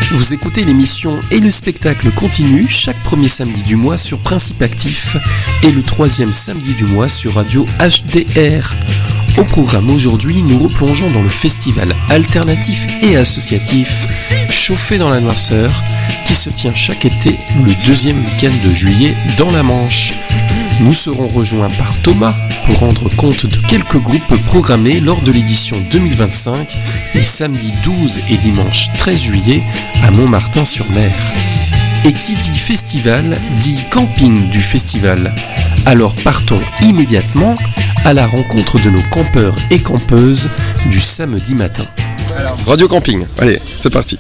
Vous écoutez l'émission Et le spectacle continue chaque premier samedi du mois sur Principe Actif et le troisième samedi du mois sur Radio HDR. Au programme aujourd'hui, nous replongeons dans le festival alternatif et associatif Chauffé dans la Noirceur qui se tient chaque été le deuxième week-end de juillet dans la Manche. Nous serons rejoints par Thomas pour rendre compte de quelques groupes programmés lors de l'édition 2025 les samedis 12 et dimanche 13 juillet à Montmartin-sur-Mer. Et qui dit festival dit camping du festival. Alors partons immédiatement à la rencontre de nos campeurs et campeuses du samedi matin. Radio Camping, allez, c'est parti.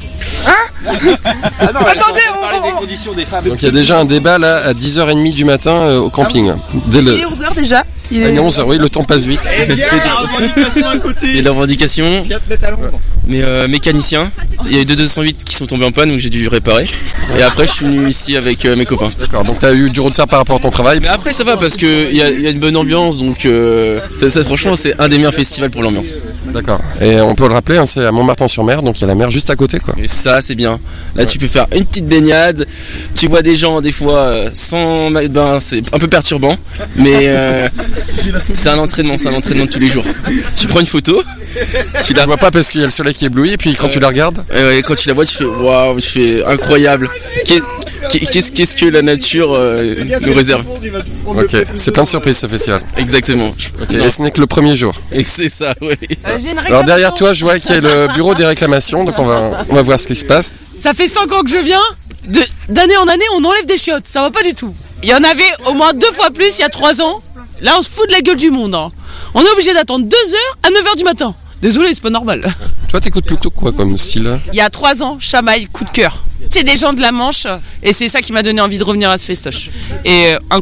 Attendez, on parler des conditions des femmes. Donc il y a déjà un débat là à 10h30 du matin au camping. Il est 11h déjà. Il est 11h, oui, le temps passe vite. Et bien, la revendication à côté. Et la revendication, à Londres. mais mécanicien. Il y a eu 208 qui sont tombés en panne, donc j'ai dû réparer. Et après, je suis venu ici avec mes copains. D'accord, donc tu as eu du retard par rapport à ton travail. Mais après, ça va parce qu'il y a une bonne ambiance, donc ça, franchement, c'est un des meilleurs festivals pour l'ambiance. D'accord, et on peut le rappeler, hein, c'est à Montmartin-sur-Mer, donc il y a la mer juste à côté, quoi. Et ça, c'est bien. Là, tu peux faire une petite baignade. Tu vois des gens, des fois, sans maillot de bain, c'est un peu perturbant. Mais c'est un entraînement de tous les jours. Tu prends une photo. Tu la vois pas parce qu'il y a le soleil qui éblouit, et puis quand tu la regardes. Et quand tu la vois, tu fais waouh, tu fais incroyable. Qu'est-ce que la nature nous réserve. Ok, c'est plein de surprises ce festival. Exactement. Okay. Et ce n'est que le premier jour. Et c'est ça, oui. Alors derrière toi, je vois qu'il y a le bureau des réclamations, donc on va voir ce qui se passe. Ça fait 5 ans que je viens, d'année en année on enlève des chiottes, ça va pas du tout. Il y en avait au moins 2 fois plus il y a 3 ans, là on se fout de la gueule du monde. Hein. On est obligé d'attendre 2 heures à 9h du matin. Désolé, c'est pas normal. Toi t'écoutes plutôt quoi comme style? Il y a 3 ans, Chamaille, coup de cœur. C'est des gens de la Manche et c'est ça qui m'a donné envie de revenir à ce festoche. Et